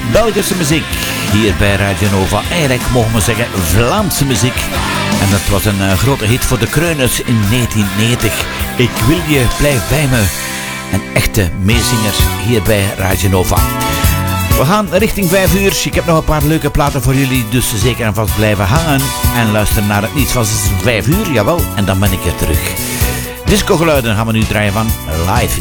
Belgische muziek hier bij Radio Nova. Eigenlijk mogen we zeggen Vlaamse muziek. En dat was een grote hit voor de Kreuners in 1990. Ik wil je, blijf bij me. Een echte meezinger hier bij Radio Nova. We gaan richting 5 uur. Ik heb nog een paar leuke platen voor jullie. Dus zeker en vast blijven hangen. En luisteren naar het nieuws van 5 uur. Jawel. En dan ben ik er terug. Discogeluiden gaan we nu draaien van Live